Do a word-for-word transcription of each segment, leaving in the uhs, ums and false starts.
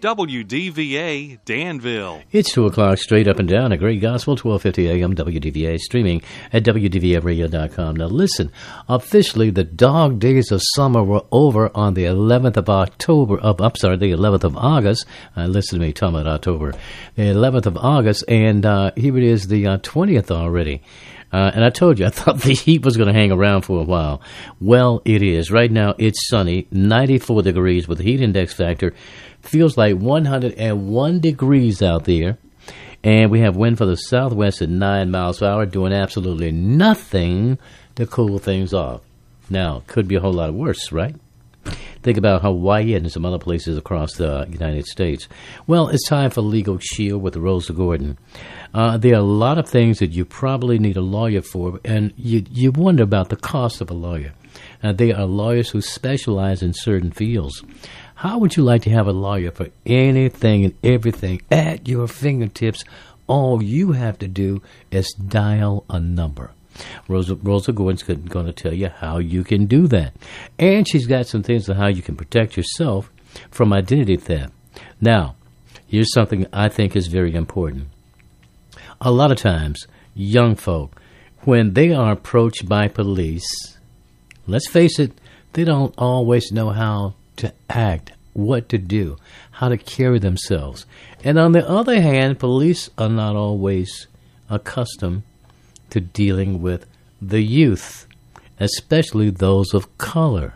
W D V A Danville. It's two o'clock straight up and down. A great gospel, twelve fifty a.m. W D V A, streaming at W D V A radio dot com. Now listen, officially the dog days of summer were over on the eleventh of October. Of, I'm sorry, the eleventh of August. Uh, listen to me, talking about October. The eleventh of August, and uh, here it is, the uh, twentieth already. Uh, and I told you, I thought the heat was going to hang around for a while. Well, it is. Right now, it's sunny, ninety-four degrees with a heat index factor. Feels like one hundred one degrees out there. And we have wind for the southwest at nine miles per hour, doing absolutely nothing to cool things off. Now, could be a whole lot worse, right? Think about Hawaii and some other places across the United States. Well, it's time for Legal Shield with Rosa Gordon. Uh, there are a lot of things that you probably need a lawyer for, and you you wonder about the cost of a lawyer. Uh, they are lawyers who specialize in certain fields. How would you like to have a lawyer for anything and everything at your fingertips? All you have to do is dial a number. Rosa, Rosa Gordon's going to tell you how you can do that. And she's got some things on how you can protect yourself from identity theft. Now, here's something I think is very important. A lot of times, young folk, when they are approached by police, let's face it, they don't always know how to act, what to do, how to carry themselves. And on the other hand, police are not always accustomed to dealing with the youth, especially those of color.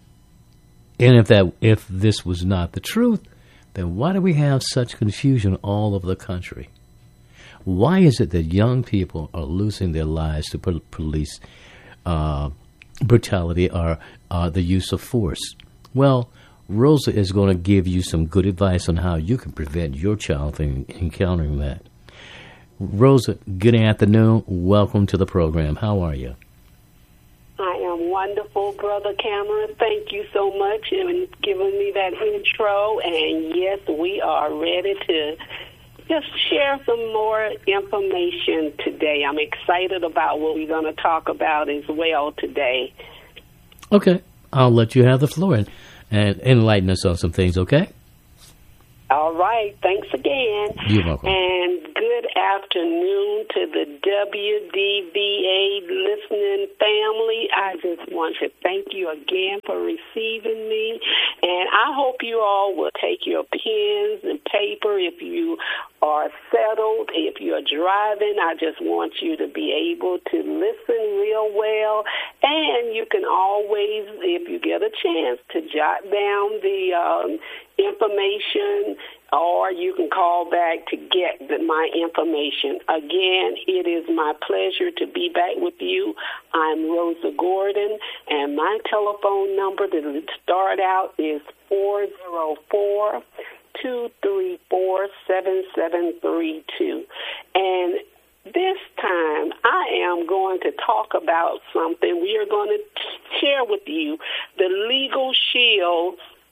And if that if this was not the truth, then why do we have such confusion all over the country? Why is it that young people are losing their lives to police uh, brutality or uh, the use of force? Well, Rosa is going to give you some good advice on how you can prevent your child from encountering that. Rosa, good afternoon. Welcome to the program. How are you? I am wonderful, Brother Cameron. Thank you so much for giving me that intro. And yes, we are ready to just share some more information today. I'm excited about what we're going to talk about as well today. Okay. I'll let you have the floor and, and enlighten us on some things, okay? All right. Thanks again. You're welcome. And good afternoon to the W D V A listening family. I just want to thank you again for receiving me. And I hope you all will take your pens and paper if you are settled. If you're driving, I just want you to be able to listen real well. And you can always, if you get a chance, to jot down the um, information, or you can call back to get the, my information. Again, it is my pleasure to be back with you. I'm Rosa Gordon, and my telephone number to start out is four oh four, two three four, seven seven three two. And this time, I am going to talk about something. We are going to share with you the Legal Shield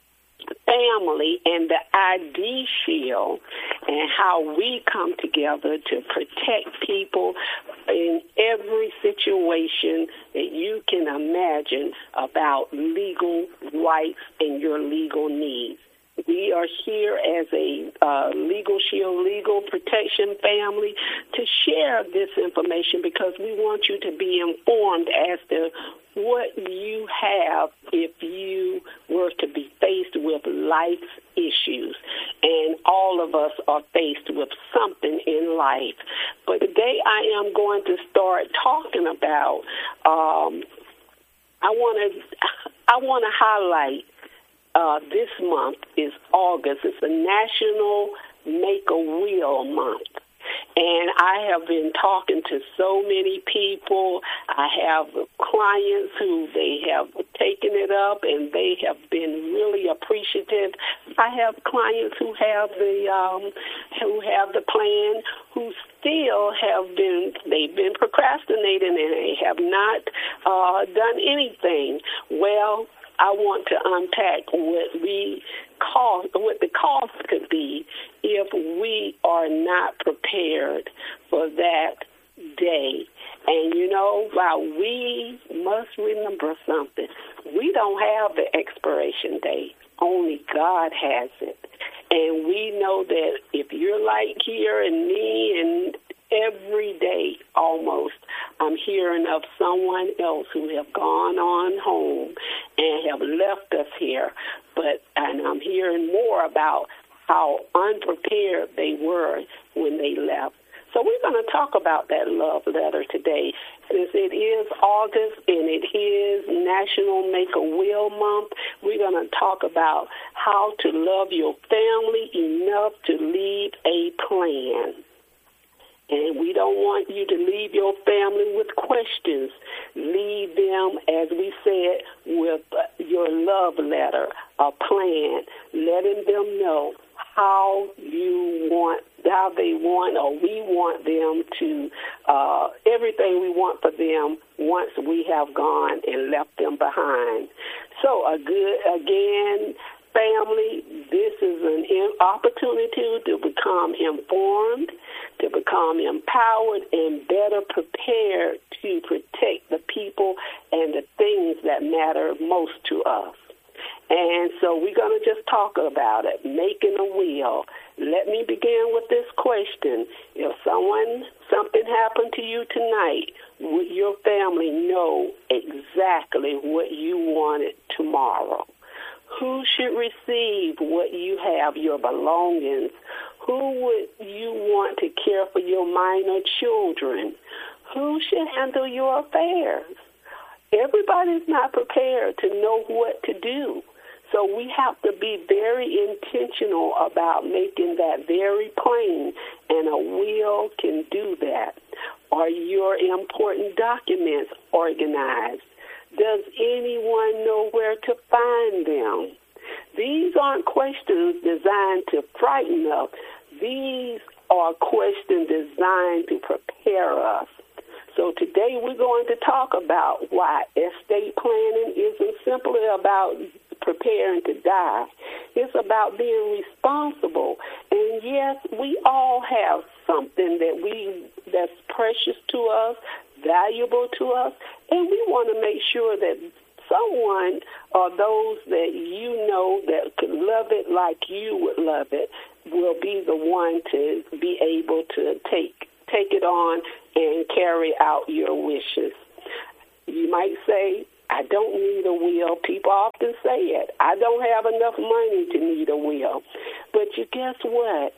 family and the I D Shield and how we come together to protect people in every situation that you can imagine about legal rights and your legal needs. We are here as a uh, Legal Shield legal protection family to share this information because we want you to be informed as to what you have if you were to be faced with life's issues. And all of us are faced with something in life. But today I am going to start talking about, um, I want to I want to highlight Uh, this month is August. It's a National Make-A-Will Month. And I have been talking to so many people. I have clients who they have taken it up and they have been really appreciative. I have clients who have the um, who have the plan, who still have been they've been procrastinating and they have not uh, done anything. Well, I want to unpack what we call, what the cost could be if we are not prepared for that day. And, you know, while we must remember something, we don't have the expiration date. Only God has it. And we know that if you're like here and me, and every day almost, I'm hearing of someone else who have gone on home and have left us here. But and I'm hearing more about how unprepared they were when they left. So we're going to talk about that love letter today, since it is August and it is National Make-A-Will Month. We're going to talk about how to love your family enough to leave a plan. And we don't want you to leave your family with questions. Leave them, as we said, with your love letter, a plan, letting them know how you want, how they want, or we want them to, uh, everything we want for them once we have gone and left them behind. So, a good, again, family, this is an opportunity to become informed, to become empowered, and better prepared to protect the people and the things that matter most to us. And so we're going to just talk about it, making a will. Let me begin with this question. If someone, something happened to you tonight, would your family know exactly what you wanted tomorrow? Who should receive what you have, your belongings? Who would you want to care for your minor children? Who should handle your affairs? Everybody's not prepared to know what to do. So we have to be very intentional about making that very plain, and a will can do that. Are your important documents organized? Does anyone know where to find them? These aren't questions designed to frighten us. These are questions designed to prepare us. So today we're going to talk about why estate planning isn't simply about preparing to die. It's about being responsible. And yes, we all have something that we that's precious to us, valuable to us, and we want to make sure that someone or those that you know that could love it like you would love it will be the one to be able to take take it on and carry out your wishes. You might say, I don't need a will. People often say it. I don't have enough money to need a will. But you guess what?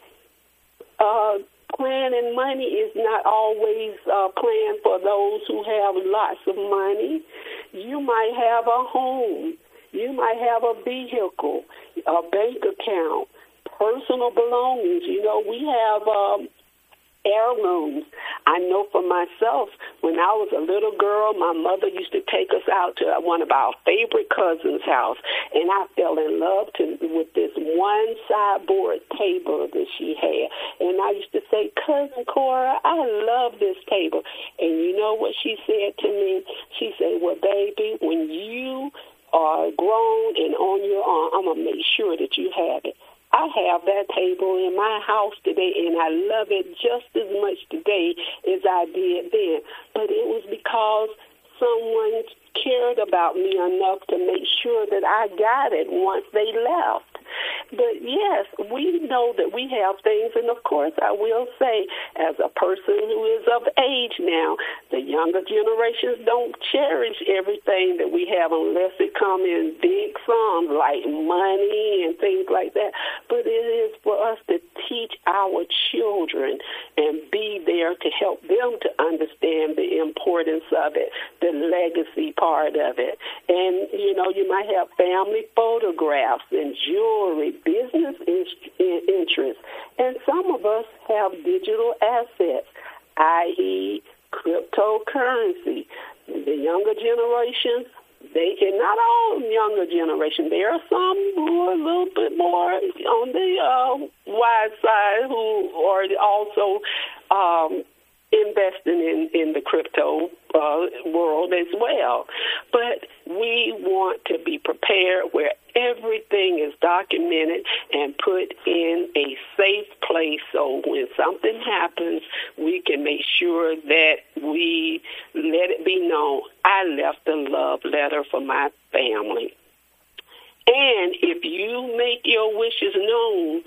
Uh, planning money is not always uh, planned for those who have lots of money. You might have a home. You might have a vehicle, a bank account, personal belongings. You know, we have um, heirlooms. I know for myself, when I was a little girl, my mother used to take us out to one of our favorite cousins' house, and I fell in love to, with this one sideboard table that she had. And I used to say, Cousin Cora, I love this table. And you know what she said to me? She said, well, baby, when you are grown and on your own, I'm going to make sure that you have it. I have that table in my house today, and I love it just as much today as I did then. But it was because someone cared about me enough to make sure that I got it once they left. But yes, we know that we have things, and of course I will say, as a person who is of age now, the younger generations don't cherish everything that we have unless it comes in big sums like money and things like that. But it is for us to teach our children and be there to help them to understand the importance of it, the legacy part of it. And, you know, you might have family photographs and jewelry, business interests, and some of us have digital assets, that is cryptocurrency. The younger generation, they, and not all younger generation, there are some who are a little bit more on the uh, wide side who are also um, investing in, in the crypto uh, world as well. But we want to be prepared where everything is documented and put in a safe place, so when something happens, we can make sure that we let it be known, I left a love letter for my family. And if you make your wishes known,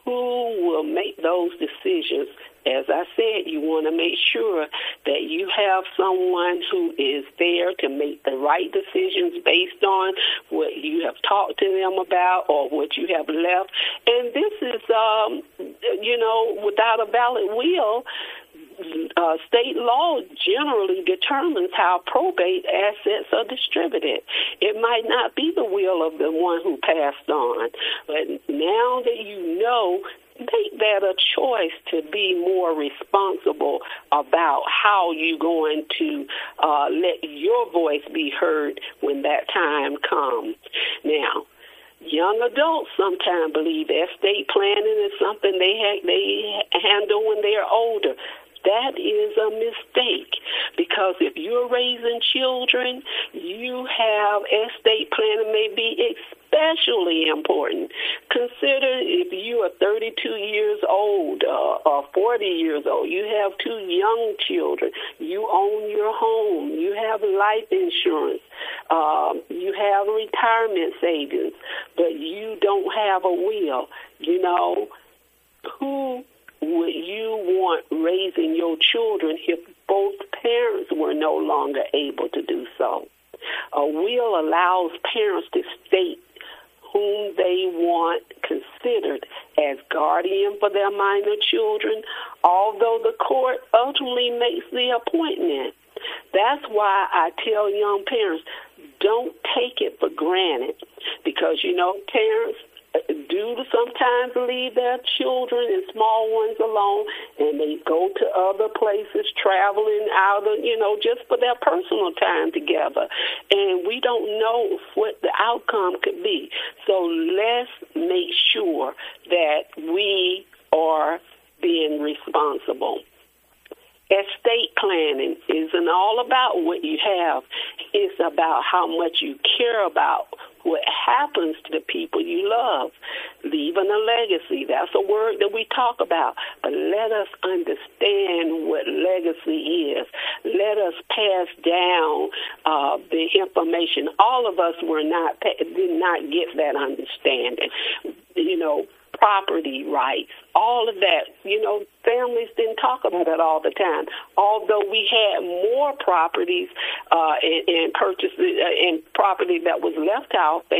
who will make those decisions? As I said, you want to make sure that you have someone who is there to make the right decisions based on what you have talked to them about or what you have left. And this is, um, you know, without a valid will, Uh, state law generally determines how probate assets are distributed. It might not be the will of the one who passed on, but now that you know, make that a choice to be more responsible about how you're going to uh, let your voice be heard when that time comes. Now, young adults sometimes believe estate planning is something they ha- they handle when they're older. That is a mistake, because if you're raising children, you have estate planning may be especially important. Consider if you are thirty-two years old uh, or forty years old, you have two young children, you own your home, you have life insurance, um, you have retirement savings, but you don't have a will. You know, who would you want raising your children if both parents were no longer able to do so? A will allows parents to state whom they want considered as guardian for their minor children, although the court ultimately makes the appointment. That's why I tell young parents, don't take it for granted, because, you know, parents do sometimes leave their children and small ones alone, and they go to other places, traveling out of, you know, just for their personal time together. And we don't know what the outcome could be. So let's make sure that we are being responsible. Estate planning isn't all about what you have. It's about how much you care about what happens to the people you love. Leaving a legacy, that's a word that we talk about. But let us understand what legacy is. Let us pass down uh, the information. All of us were not did not get that understanding. You know, property rights, all of that. You know, families didn't talk about it all the time. Although we had more properties uh, and, and purchases uh, and property that was left out, they